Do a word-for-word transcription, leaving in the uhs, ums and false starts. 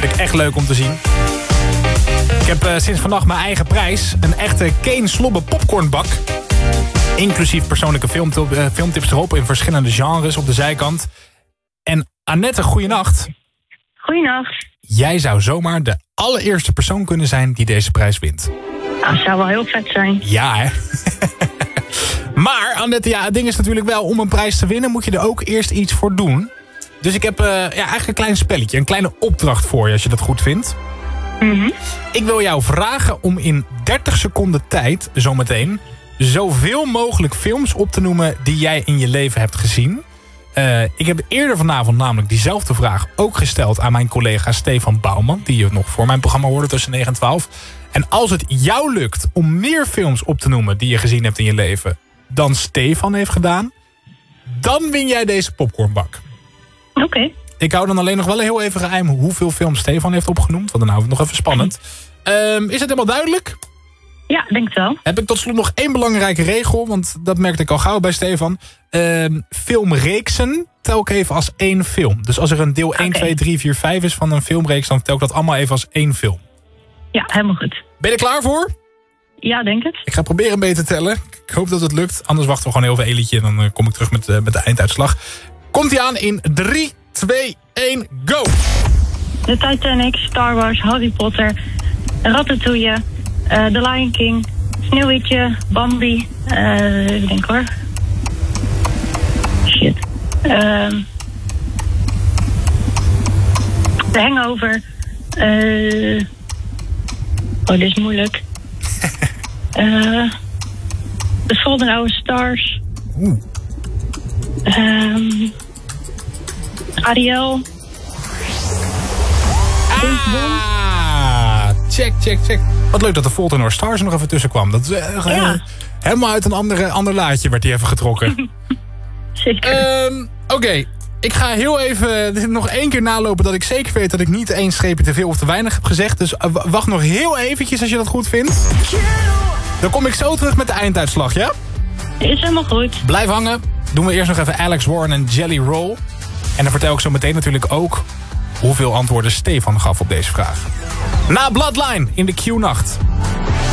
Vind ik echt leuk om te zien. Ik heb uh, sinds vannacht mijn eigen prijs. Een echte Kane Slobbe popcornbak. Inclusief persoonlijke filmtip, uh, filmtips erop in verschillende genres op de zijkant. En Annette, goeienacht. Goeienacht. Jij zou zomaar de allereerste persoon kunnen zijn die deze prijs wint. Nou, dat zou wel heel vet zijn. Ja, hè? Maar, Annette, ja, het ding is natuurlijk wel, om een prijs te winnen moet je er ook eerst iets voor doen. Dus ik heb uh, ja, eigenlijk een klein spelletje, een kleine opdracht voor je als je dat goed vindt. Mm-hmm. Ik wil jou vragen om in dertig seconden tijd, zometeen, zoveel mogelijk films op te noemen die jij in je leven hebt gezien. Uh, ik heb eerder vanavond namelijk diezelfde vraag ook gesteld aan mijn collega Stefan Bouwman, die je nog voor mijn programma hoorde tussen negen en twaalf. En als het jou lukt om meer films op te noemen die je gezien hebt in je leven dan Stefan heeft gedaan, dan win jij deze popcornbak. Oké. Okay. Ik hou dan alleen nog wel heel even geheim hoeveel films Stefan heeft opgenoemd, want dan houden we het nog even spannend. Um, is het helemaal duidelijk? Ja, denk het wel. Heb ik tot slot nog één belangrijke regel, want dat merkte ik al gauw bij Stefan. Um, filmreeksen tel ik even als één film. Dus als er een deel één, twee, drie, vier, vijf is van een filmreeks, dan tel ik dat allemaal even als één film. Ja, helemaal goed. Ben je er klaar voor? Ja, denk het. Ik ga proberen mee te tellen. Ik hoop dat het lukt. Anders wachten we gewoon heel veel Elietje en dan uh, kom ik terug met, uh, met de einduitslag. Komt-ie aan in drie, twee, één, go! The Titanic, Star Wars, Harry Potter, Ratatouille, uh, The Lion King, Sneeuwwitje, Bambi, uh, even denken hoor. Shit. Um, The Hangover. Uh, oh, dit is moeilijk. uh, The Fault in Our Stars. Oeh. Um, Ariel. Ah, check, check, check. Wat leuk dat de Fault in Our Stars er nog even tussen kwam. Dat is uh, ja. helemaal uit een andere, ander laadje werd die even getrokken. Zeker. Um, Oké, okay. Ik ga heel even nog één keer nalopen dat ik zeker weet dat ik niet één streepje te veel of te weinig heb gezegd. Dus uh, wacht nog heel eventjes als je dat goed vindt. Dan kom ik zo terug met de einduitslag, ja? Is helemaal goed. Blijf hangen. Doen we eerst nog even Alex Warren en Jelly Roll. En dan vertel ik zo meteen natuurlijk ook hoeveel antwoorden Stefan gaf op deze vraag. Na Bloodline in de Q-nacht.